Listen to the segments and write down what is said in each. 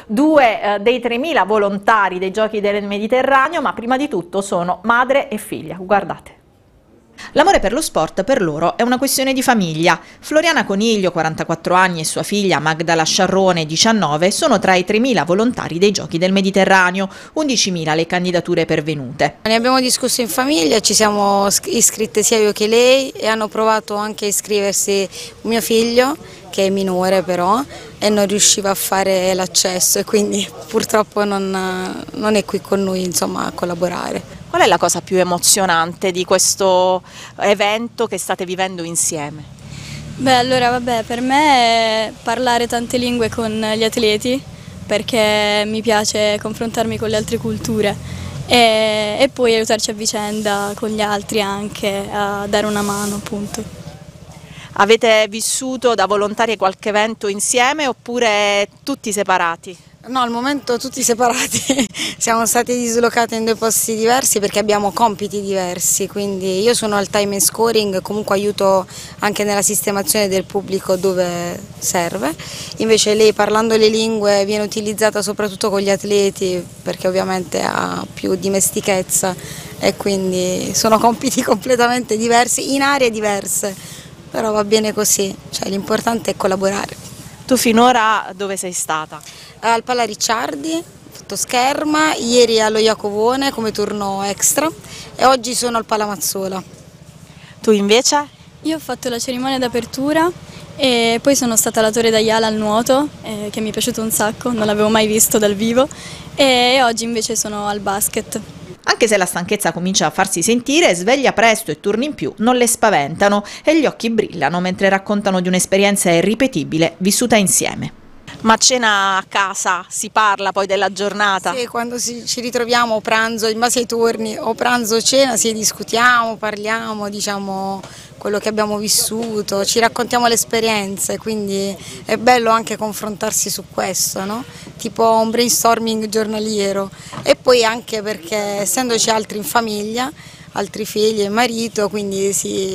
due dei 3.000 volontari dei Giochi del Mediterraneo, ma prima di tutto sono madre e figlia. Guardate. L'amore per lo sport per loro è una questione di famiglia. Floriana Coniglio, 44 anni, e sua figlia Magdala Sciarrone, 19, sono tra i 3.000 volontari dei Giochi del Mediterraneo, 11.000 le candidature pervenute. Ne abbiamo discusso in famiglia, ci siamo iscritte sia io che lei e hanno provato anche a iscriversi mio figlio, che è minore però, e non riusciva a fare l'accesso e quindi purtroppo non è qui con noi, insomma, a collaborare. Qual è la cosa più emozionante di questo evento che state vivendo insieme? Beh, allora per me è parlare tante lingue con gli atleti, perché mi piace confrontarmi con le altre culture e poi aiutarci a vicenda con gli altri anche a dare una mano, appunto. Avete vissuto da volontari qualche evento insieme oppure tutti separati? No, al momento tutti separati, siamo stati dislocati in due posti diversi perché abbiamo compiti diversi, quindi io sono al time and scoring, comunque aiuto anche nella sistemazione del pubblico dove serve, invece lei parlando le lingue viene utilizzata soprattutto con gli atleti perché ovviamente ha più dimestichezza e quindi sono compiti completamente diversi, in aree diverse, però va bene così, cioè l'importante è collaborare. Tu finora dove sei stata? Al Pala Ricciardi, fatto scherma, ieri allo Iacovone come turno extra e oggi sono al Pala Mazzola. Tu invece? Io ho fatto la cerimonia d'apertura e poi sono stata alla Torre d'Aiala al nuoto, che mi è piaciuto un sacco, non l'avevo mai visto dal vivo, e oggi invece sono al basket. Anche se la stanchezza comincia a farsi sentire, sveglia presto e turni in più non le spaventano e gli occhi brillano mentre raccontano di un'esperienza irripetibile vissuta insieme. Ma a cena a casa si parla poi della giornata? Sì, quando ci ritroviamo pranzo, in base ai turni, o pranzo o cena, discutiamo, parliamo, diciamo quello che abbiamo vissuto, ci raccontiamo le esperienze, quindi è bello anche confrontarsi su questo, no? Tipo un brainstorming giornaliero e poi anche perché essendoci altri in famiglia, altri figli e marito, quindi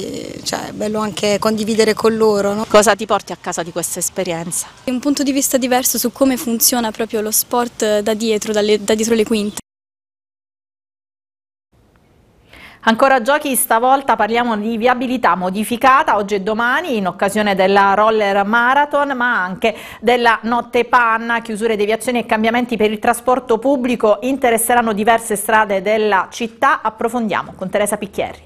è bello anche condividere con loro. No? Cosa ti porti a casa di questa esperienza? Un punto di vista diverso su come funziona proprio lo sport da dietro, da dietro le quinte. Ancora giochi, stavolta parliamo di viabilità modificata oggi e domani in occasione della Roller Marathon, ma anche della Notte Panna. Chiusure, deviazioni e cambiamenti per il trasporto pubblico interesseranno diverse strade della città. Approfondiamo con Teresa Picchieri.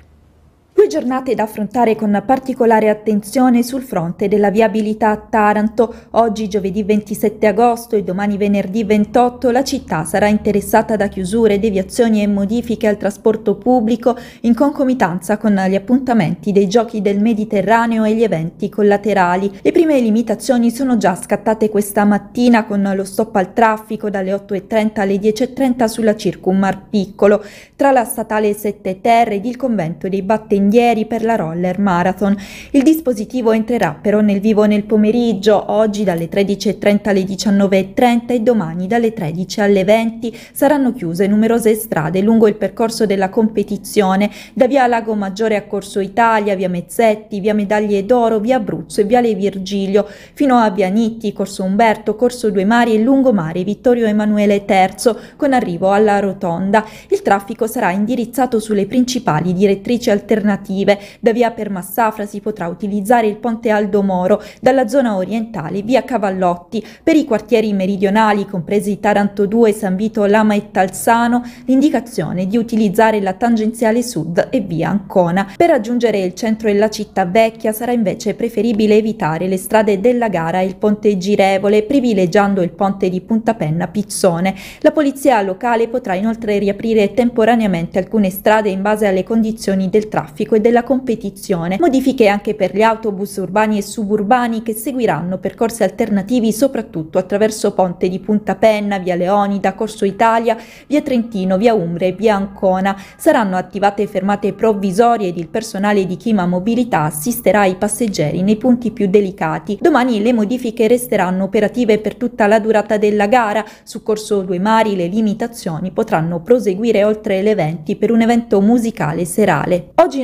2 giornate da affrontare con particolare attenzione sul fronte della viabilità a Taranto. Oggi giovedì 27 agosto e domani venerdì 28 la città sarà interessata da chiusure, deviazioni e modifiche al trasporto pubblico in concomitanza con gli appuntamenti dei Giochi del Mediterraneo e gli eventi collaterali. Le prime limitazioni sono già scattate questa mattina con lo stop al traffico dalle 8:30 alle 10:30 sulla Circummar Piccolo tra la statale 7 Terre ed il convento dei Battendieri per la Roller Marathon. Il dispositivo entrerà però nel vivo nel pomeriggio, oggi dalle 13:30 alle 19:30 e domani dalle 13 alle 20. Saranno chiuse numerose strade lungo il percorso della competizione, da via Lago Maggiore a Corso Italia, via Mezzetti, via Medaglie d'Oro, via Abruzzo e viale Virgilio, fino a via Nitti, Corso Umberto, Corso Due Mari e Lungomare Vittorio Emanuele III, con arrivo alla Rotonda. Il traffico sarà indirizzato sulle principali direttrici alternative. Da via Permassafra si potrà utilizzare il ponte Aldo Moro, dalla zona orientale via Cavallotti. Per i quartieri meridionali, compresi Taranto 2, San Vito, Lama e Talsano, l'indicazione di utilizzare la tangenziale sud e via Ancona. Per raggiungere il centro e la città vecchia sarà invece preferibile evitare le strade della Gara e il ponte Girevole, privilegiando il ponte di Puntapenna Pizzone. La polizia locale potrà inoltre riaprire temporaneamente alcune strade in base alle condizioni del traffico e della competizione. Modifiche anche per gli autobus urbani e suburbani che seguiranno percorsi alternativi soprattutto attraverso Ponte di Puntapenna, via Leonida, Corso Italia, via Trentino, via Umbria e via Ancona. Saranno attivate fermate provvisorie ed il personale di Chima Mobilità assisterà i passeggeri nei punti più delicati. Domani le modifiche resteranno operative per tutta la durata della gara. Su Corso Due Mari le limitazioni potranno proseguire oltre le 20 per un evento musicale serale. Oggi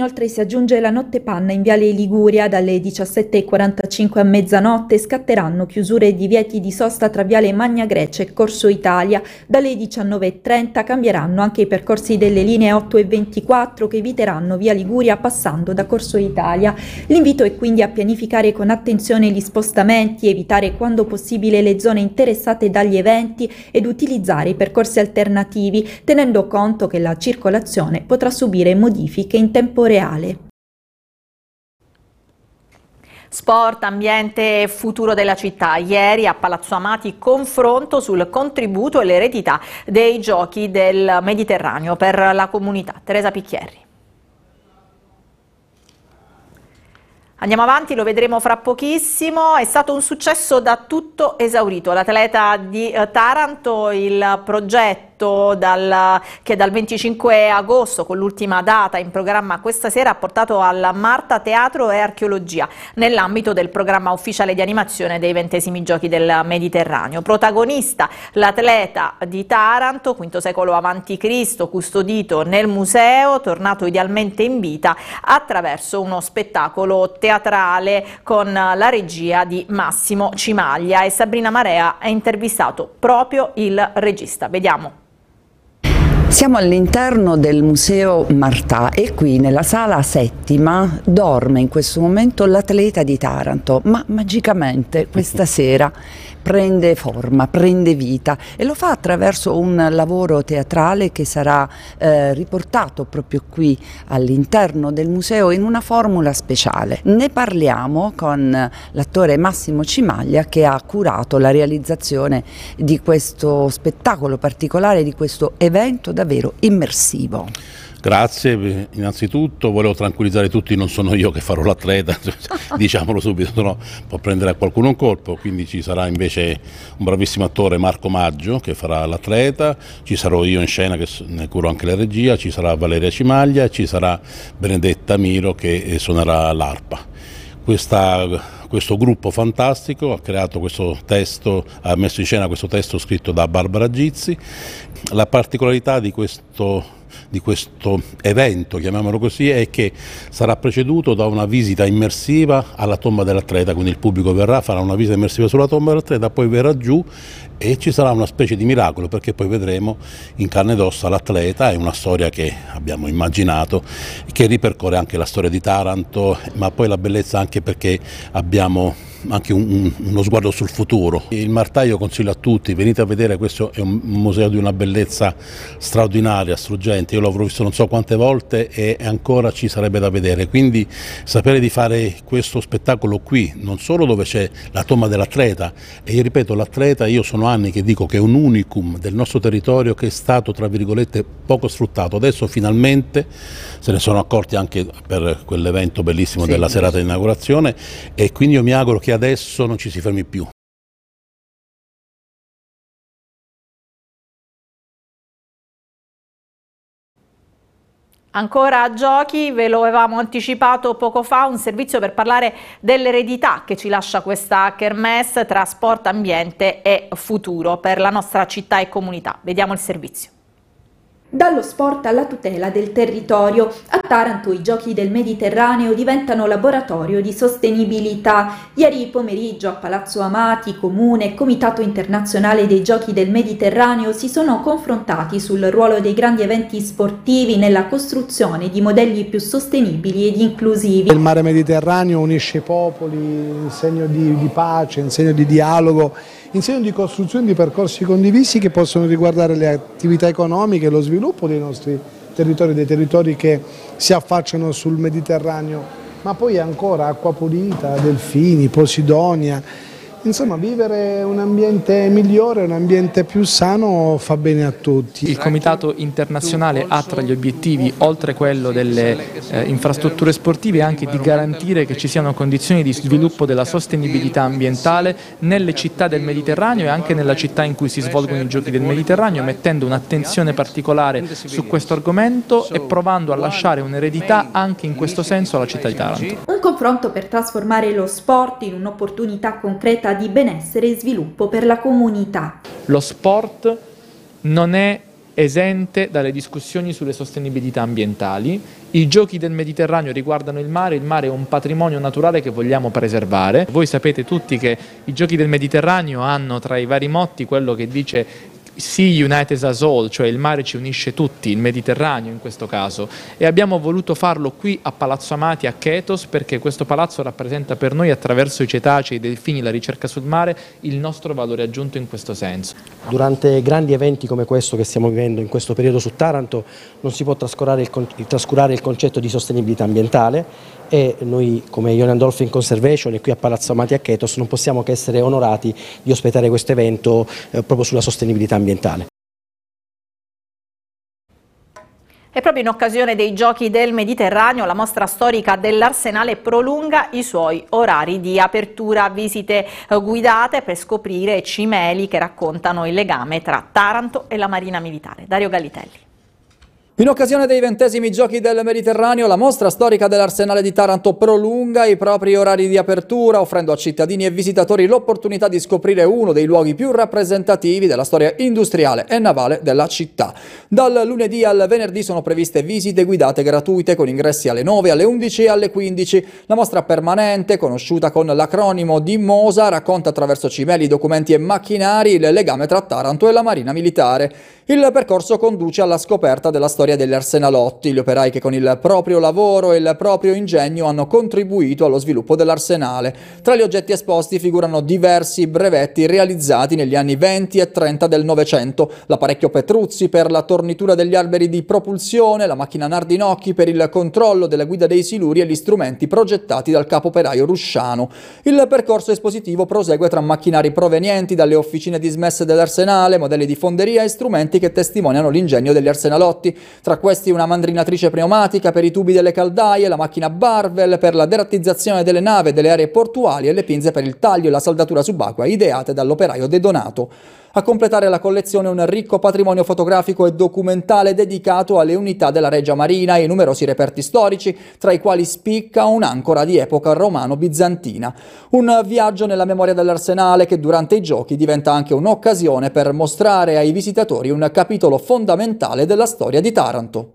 inoltre si aggiunge la notte panna in Viale Liguria. Dalle 17:45 a mezzanotte scatteranno chiusure e divieti di sosta tra Viale Magna Grecia e Corso Italia. Dalle 19:30 cambieranno anche i percorsi delle linee 8 e 24 che eviteranno Via Liguria passando da Corso Italia. L'invito è quindi a pianificare con attenzione gli spostamenti, evitare quando possibile le zone interessate dagli eventi ed utilizzare i percorsi alternativi, tenendo conto che la circolazione potrà subire modifiche in tempo reale. Sport, ambiente e futuro della città. Ieri a Palazzo Amati confronto sul contributo e l'eredità dei Giochi del Mediterraneo per la comunità. Teresa Picchierri. Andiamo avanti, lo vedremo fra pochissimo. È stato un successo da tutto esaurito. L'atleta di Taranto, il progetto che dal 25 agosto, con l'ultima data in programma questa sera, ha portato al Marta Teatro e Archeologia nell'ambito del programma ufficiale di animazione dei 20esimi Giochi del Mediterraneo. Protagonista l'atleta di Taranto, V secolo a.C., custodito nel museo, tornato idealmente in vita attraverso uno spettacolo teatrale con la regia di Massimo Cimaglia, e Sabrina Marea ha intervistato proprio il regista. Vediamo. Siamo all'interno del Museo Martà e qui nella sala settima dorme in questo momento l'atleta di Taranto, ma magicamente questa sera prende forma, prende vita, e lo fa attraverso un lavoro teatrale che sarà riportato proprio qui all'interno del museo in una formula speciale. Ne parliamo con l'attore Massimo Cimaglia, che ha curato la realizzazione di questo spettacolo particolare, di questo evento davvero immersivo. Grazie, innanzitutto volevo tranquillizzare tutti, non sono io che farò l'atleta, diciamolo subito, sennò può prendere a qualcuno un colpo. Quindi ci sarà invece un bravissimo attore, Marco Maggio, che farà l'atleta, ci sarò io in scena che ne curo anche la regia, ci sarà Valeria Cimaglia e ci sarà Benedetta Miro che suonerà l'arpa. Questo gruppo fantastico ha creato questo testo, ha messo in scena questo testo scritto da Barbara Gizzi. La particolarità di questo evento, chiamiamolo così, è che sarà preceduto da una visita immersiva alla tomba dell'atleta, quindi il pubblico verrà, farà una visita immersiva sulla tomba dell'atleta, poi verrà giù e ci sarà una specie di miracolo, perché poi vedremo in carne ed ossa l'atleta. È una storia che abbiamo immaginato, che ripercorre anche la storia di Taranto, ma poi la bellezza anche perché abbiamo anche uno sguardo sul futuro. Il Martà io consiglio a tutti, venite a vedere, questo è un museo di una bellezza straordinaria, struggente, io l'avrò visto non so quante volte e ancora ci sarebbe da vedere, quindi sapere di fare questo spettacolo qui, non solo dove c'è la tomba dell'atleta, e io ripeto, l'atleta, io sono anni che dico che è un unicum del nostro territorio che è stato, tra virgolette, poco sfruttato. Adesso finalmente se ne sono accorti anche per quell'evento bellissimo della serata di inaugurazione, e quindi io mi auguro che adesso non ci si fermi più. Ancora a Giochi, ve lo avevamo anticipato poco fa, un servizio per parlare dell'eredità che ci lascia questa kermesse tra sport, ambiente e futuro per la nostra città e comunità. Vediamo il servizio. Dallo sport alla tutela del territorio, a Taranto i Giochi del Mediterraneo diventano laboratorio di sostenibilità. Ieri pomeriggio a Palazzo Amati, Comune e Comitato Internazionale dei Giochi del Mediterraneo si sono confrontati sul ruolo dei grandi eventi sportivi nella costruzione di modelli più sostenibili ed inclusivi. Il mare Mediterraneo unisce i popoli in segno di pace, in segno di dialogo, in segno di costruzione di percorsi condivisi che possono riguardare le attività economiche, lo sviluppo dei nostri territori, dei territori che si affacciano sul Mediterraneo, ma poi ancora acqua pulita, delfini, Posidonia. Insomma, vivere un ambiente migliore, un ambiente più sano fa bene a tutti. Il Comitato Internazionale ha tra gli obiettivi, oltre quello delle infrastrutture sportive, anche di garantire che ci siano condizioni di sviluppo della sostenibilità ambientale nelle città del Mediterraneo e anche nella città in cui si svolgono i Giochi del Mediterraneo, mettendo un'attenzione particolare su questo argomento e provando a lasciare un'eredità anche in questo senso alla città di Taranto. Un confronto per trasformare lo sport in un'opportunità concreta di benessere e sviluppo per la comunità. Lo sport non è esente dalle discussioni sulle sostenibilità ambientali. I giochi del Mediterraneo riguardano il mare è un patrimonio naturale che vogliamo preservare. Voi sapete tutti che i giochi del Mediterraneo hanno tra i vari motti quello che dice Sea United Us All, cioè il mare ci unisce tutti, il Mediterraneo in questo caso, e abbiamo voluto farlo qui a Palazzo Amati, a Chetos, perché questo palazzo rappresenta per noi, attraverso i cetacei, i delfini, la ricerca sul mare, il nostro valore aggiunto in questo senso. Durante grandi eventi come questo che stiamo vivendo in questo periodo su Taranto non si può trascurare il concetto di sostenibilità ambientale, e noi come Ionian Dolphin Conservation e qui a Palazzo Amati a Chetos non possiamo che essere onorati di ospitare questo evento proprio sulla sostenibilità ambientale. E proprio in occasione dei Giochi del Mediterraneo la mostra storica dell'Arsenale prolunga i suoi orari di apertura, visite guidate per scoprire cimeli che raccontano il legame tra Taranto e la Marina Militare. Dario Gallitelli. In occasione dei 20esimi Giochi del Mediterraneo, la mostra storica dell'Arsenale di Taranto prolunga i propri orari di apertura, offrendo a cittadini e visitatori l'opportunità di scoprire uno dei luoghi più rappresentativi della storia industriale e navale della città. Dal lunedì al venerdì sono previste visite guidate gratuite con ingressi alle 9, alle 11 e alle 15. La mostra permanente, conosciuta con l'acronimo di MOSA, racconta attraverso cimeli, documenti e macchinari il legame tra Taranto e la Marina Militare. Il percorso conduce alla scoperta della storia degli arsenalotti, gli operai che con il proprio lavoro e il proprio ingegno hanno contribuito allo sviluppo dell'arsenale. Tra gli oggetti esposti figurano diversi brevetti realizzati negli anni 20 e 30 del Novecento, l'apparecchio Petruzzi per la tornitura degli alberi di propulsione, la macchina Nardinocchi per il controllo della guida dei siluri e gli strumenti progettati dal capo operaio Rusciano. Il percorso espositivo prosegue tra macchinari provenienti dalle officine dismesse dell'arsenale, modelli di fonderia e strumenti che testimoniano l'ingegno degli arsenalotti. Tra questi una mandrinatrice pneumatica per i tubi delle caldaie, la macchina Barvel per la derattizzazione delle navi e delle aree portuali e le pinze per il taglio e la saldatura subacquea ideate dall'operaio De Donato. A completare la collezione un ricco patrimonio fotografico e documentale dedicato alle unità della Regia Marina e numerosi reperti storici, tra i quali spicca un'ancora di epoca romano-bizantina. Un viaggio nella memoria dell'arsenale che durante i giochi diventa anche un'occasione per mostrare ai visitatori un capitolo fondamentale della storia di Taranto.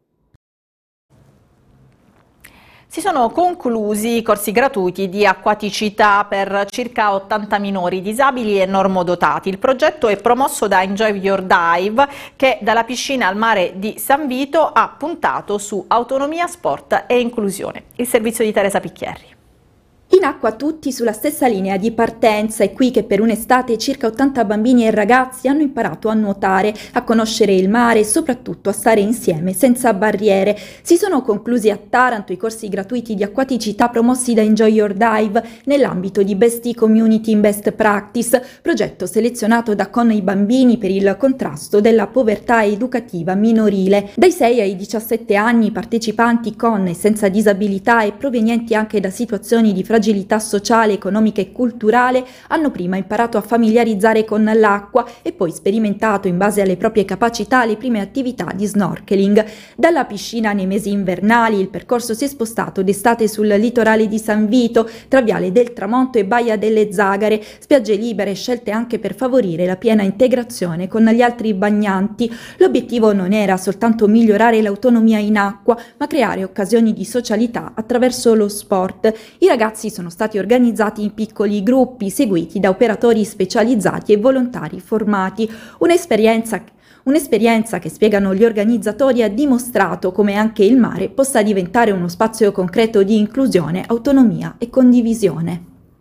Si sono conclusi i corsi gratuiti di acquaticità per circa 80 minori disabili e normodotati. Il progetto è promosso da Enjoy Your Dive, che dalla piscina al mare di San Vito ha puntato su autonomia, sport e inclusione. Il servizio di Teresa Picchierri. In acqua tutti sulla stessa linea di partenza, è qui che per un'estate circa 80 bambini e ragazzi hanno imparato a nuotare, a conoscere il mare e soprattutto a stare insieme senza barriere. Si sono conclusi a Taranto i corsi gratuiti di acquaticità promossi da Enjoy Your Dive nell'ambito di Bestie Community in Best Practice, progetto selezionato da Con i bambini per il contrasto della povertà educativa minorile. Dai 6 ai 17 anni partecipanti con e senza disabilità e provenienti anche da situazioni di fragilità sociale, economica e culturale hanno prima imparato a familiarizzare con l'acqua e poi sperimentato in base alle proprie capacità le prime attività di snorkeling. Dalla piscina nei mesi invernali il percorso si è spostato d'estate sul litorale di San Vito, tra Viale del Tramonto e Baia delle Zagare, spiagge libere scelte anche per favorire la piena integrazione con gli altri bagnanti. L'obiettivo non era soltanto migliorare l'autonomia in acqua, ma creare occasioni di socialità attraverso lo sport. I ragazzi sono stati organizzati in piccoli gruppi, seguiti da operatori specializzati e volontari formati. Un'esperienza che, spiegano gli organizzatori, ha dimostrato come anche il mare possa diventare uno spazio concreto di inclusione, autonomia e condivisione.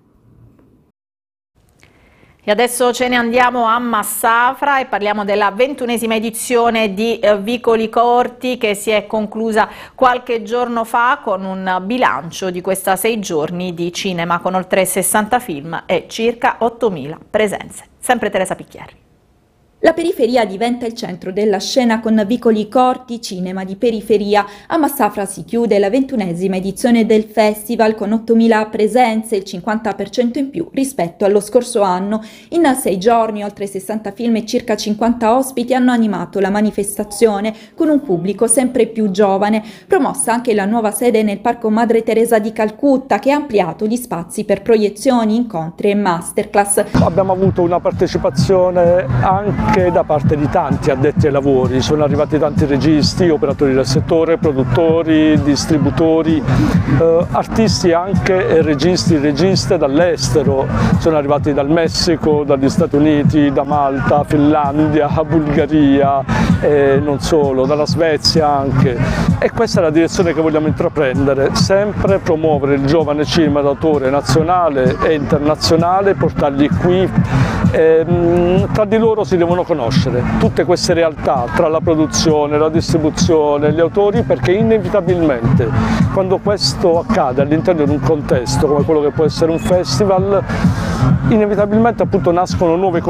E adesso ce ne andiamo a Massafra e parliamo della 21esima edizione di Vicoli Corti, che si è conclusa qualche giorno fa con un bilancio di questa 6 giorni di cinema con oltre 60 film e circa 8.000 presenze. Sempre Teresa Picchierri. La periferia diventa il centro della scena con Vicoli Corti, cinema di periferia. A Massafra si chiude la 21esima edizione del festival con 8.000 presenze, il 50% in più rispetto allo scorso anno. In 6 giorni oltre 60 film e circa 50 ospiti hanno animato la manifestazione con un pubblico sempre più giovane. Promossa anche la nuova sede nel Parco Madre Teresa di Calcutta, che ha ampliato gli spazi per proiezioni, incontri e masterclass. Abbiamo avuto una partecipazione anche anche da parte di tanti addetti ai lavori, sono arrivati tanti registi, operatori del settore, produttori, distributori, artisti anche e registi, registe dall'estero, sono arrivati dal Messico, dagli Stati Uniti, da Malta, Finlandia, Bulgaria e non solo, dalla Svezia anche. E questa è la direzione che vogliamo intraprendere, sempre promuovere il giovane cinema d'autore nazionale e internazionale, portarli qui. Tra di loro si devono conoscere tutte queste realtà, tra la produzione, la distribuzione, gli autori, perché inevitabilmente quando questo accade all'interno di un contesto come quello che può essere un festival, inevitabilmente appunto nascono nuove